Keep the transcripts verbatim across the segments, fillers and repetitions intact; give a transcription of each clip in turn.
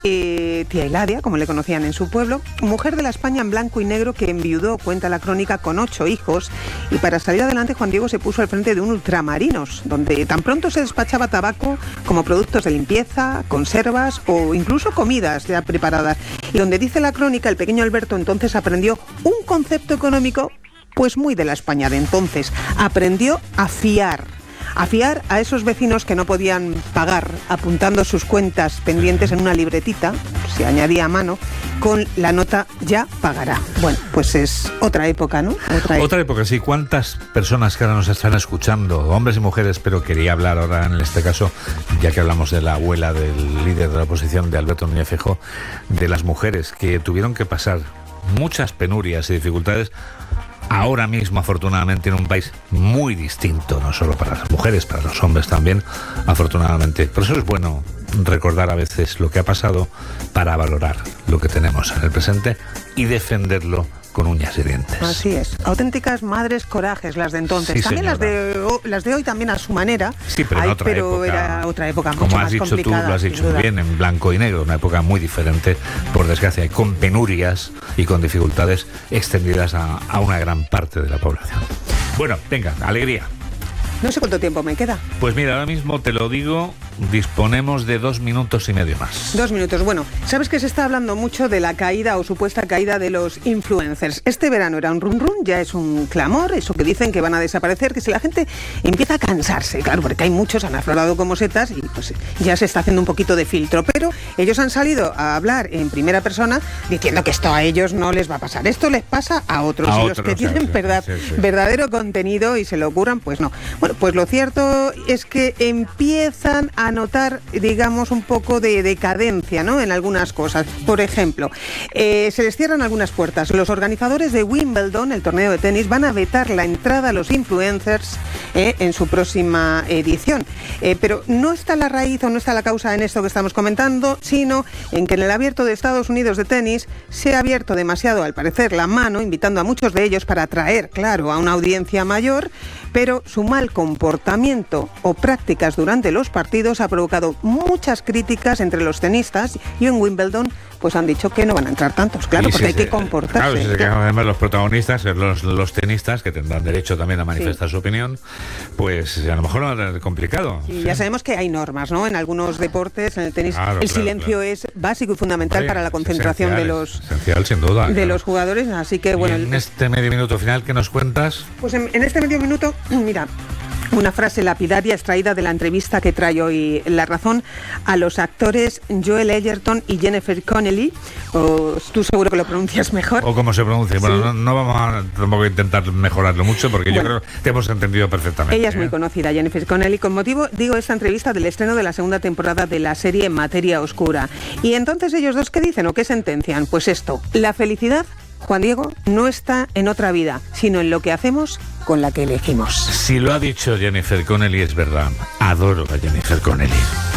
Eh, tía Hilaria, como le conocían en su pueblo, mujer de la España en blanco y negro que enviudó, cuenta la crónica, con ocho hijos, y para salir adelante Juan Diego se puso al frente de un ultramarinos, donde tan pronto se despachaba tabaco como productos de limpieza, conservas o incluso comidas ya preparadas, y donde dice la crónica, el pequeño Alberto entonces aprendió un concepto económico pues muy de la España de entonces, aprendió a fiar. A fiar a esos vecinos que no podían pagar, apuntando sus cuentas pendientes en una libretita, se añadía a mano, con la nota "ya pagará". Bueno, pues es otra época, ¿no? Otra, otra época, sí. ¿Cuántas personas que ahora nos están escuchando, hombres y mujeres, pero quería hablar ahora en este caso, ya que hablamos de la abuela del líder de la oposición, de Alberto Núñez Feijóo, de las mujeres que tuvieron que pasar muchas penurias y dificultades ahora mismo, afortunadamente, en un país muy distinto, no solo para las mujeres, para los hombres también, afortunadamente. Por eso es bueno recordar a veces lo que ha pasado para valorar lo que tenemos en el presente y defenderlo con uñas y dientes. Así es. Auténticas madres corajes las de entonces. Sí, también las de, las de hoy también a su manera. Sí, pero en Ay, otra pero época. Era otra época Como mucho has más dicho tú, complicada, lo has dicho duda. bien, en blanco y negro, una época muy diferente, por desgracia, con penurias y con dificultades extendidas a, a una gran parte de la población. Bueno, venga, alegría. No sé cuánto tiempo me queda. Pues mira, ahora mismo te lo digo, disponemos de dos minutos y medio más. Dos minutos. Bueno, sabes que se está hablando mucho de la caída o supuesta caída de los influencers. Este verano era un run run, ya es un clamor, eso que dicen que van a desaparecer, que si la gente empieza a cansarse, claro, porque hay muchos, han aflorado como setas y pues ya se está haciendo un poquito de filtro, pero ellos han salido a hablar en primera persona diciendo que esto a ellos no les va a pasar, esto les pasa a otros, a y otros, los que o sea, tienen sí, verdad, sí, sí. verdadero contenido y se lo ocurran, pues no. Bueno, pues lo cierto es que empiezan a notar, digamos, un poco de decadencia, ¿no?, en algunas cosas. Por ejemplo, eh, se les cierran algunas puertas. Los organizadores de Wimbledon, el torneo de tenis, van a vetar la entrada a los influencers eh, en su próxima edición. Eh, pero no está la raíz o no está la causa en esto que estamos comentando, sino en que en el abierto de Estados Unidos de tenis se ha abierto demasiado, al parecer, la mano, invitando a muchos de ellos para atraer, claro, a una audiencia mayor, pero su mal comportamiento o prácticas durante los partidos ha provocado muchas críticas entre los tenistas, y en Wimbledon pues han dicho que no van a entrar tantos, claro, y porque si hay que se, comportarse. Claro, si se quejan además los protagonistas, los, los tenistas, que tendrán derecho también a manifestar sí. su opinión, pues a lo mejor va a ser complicado. Y sí. ya sabemos que hay normas, ¿no?, en algunos deportes, en el tenis, claro, el claro, silencio claro. es básico y fundamental, sí, para la concentración de los, esencial, sin duda, de claro. los jugadores, así que bueno. ¿Y en este medio minuto final qué nos cuentas? Pues en, en este medio minuto, mira, una frase lapidaria extraída de la entrevista que trae hoy La Razón a los actores Joel Edgerton y Jennifer Connelly, o tú seguro que lo pronuncias mejor. O como se pronuncia. Bueno, sí. no, no vamos a tampoco a intentar mejorarlo mucho, porque bueno, yo creo que te hemos entendido perfectamente. Ella es ¿eh? muy conocida, Jennifer Connelly, con motivo, digo, esta entrevista del estreno de la segunda temporada de la serie Materia Oscura. Y entonces ellos dos, ¿qué dicen o qué sentencian? Pues esto: la felicidad, Juan Diego, no está en otra vida, sino en lo que hacemos con la que elegimos. Si lo ha dicho Jennifer Connelly, es verdad. Adoro a Jennifer Connelly.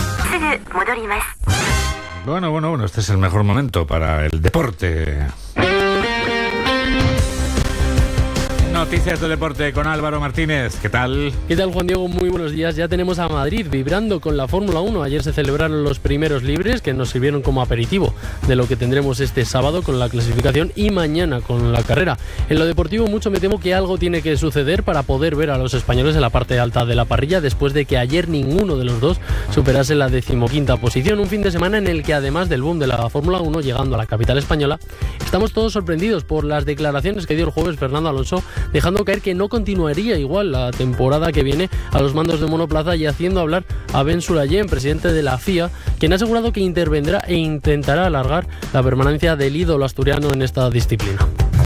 Bueno, bueno, bueno, este es el mejor momento para el deporte. Noticias del deporte con Álvaro Martínez. ¿Qué tal? ¿Qué tal, Juan Diego? Muy buenos días. Ya tenemos a Madrid vibrando con la Fórmula uno. Ayer se celebraron los primeros libres, que nos sirvieron como aperitivo de lo que tendremos este sábado con la clasificación y mañana con la carrera. En lo deportivo, mucho me temo que algo tiene que suceder para poder ver a los españoles en la parte alta de la parrilla, después de que ayer ninguno de los dos superase la decimoquinta posición. Un fin de semana en el que, además del boom de la Fórmula uno llegando a la capital española, estamos todos sorprendidos por las declaraciones que dio el jueves Fernando Alonso, dejando caer que no continuaría igual la temporada que viene a los mandos de monoplaza, y haciendo hablar a Ben Sulayem, presidente de la F I A, quien ha asegurado que intervendrá e intentará alargar la permanencia del ídolo asturiano en esta disciplina.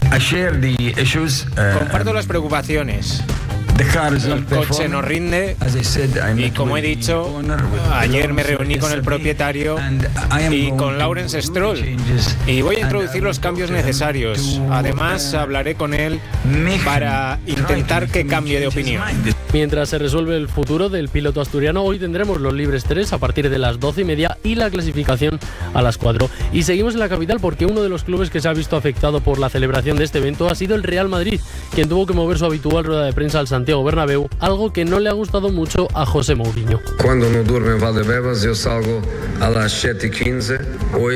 Comparto las preocupaciones. El coche no rinde y, como he dicho, ayer me reuní con el propietario y con Lawrence Stroll y voy a introducir los cambios necesarios. Además, hablaré con él para intentar que cambie de opinión. Mientras se resuelve el futuro del piloto asturiano, hoy tendremos los libres tres a partir de las doce y media y la clasificación a las cuatro. Y seguimos en la capital porque uno de los clubes que se ha visto afectado por la celebración de este evento ha sido el Real Madrid, quien tuvo que mover su habitual rueda de prensa al Santiago Bernabéu, algo que no le ha gustado mucho a José Mourinho. Cuando no duerme en Valdebebas, yo salgo a las siete y quince. Hoy